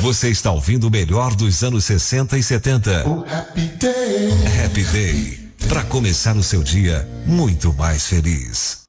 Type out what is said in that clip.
Você está ouvindo o melhor dos anos 60 e 70. O Happy Day. Happy Day. Para começar o seu dia muito mais feliz.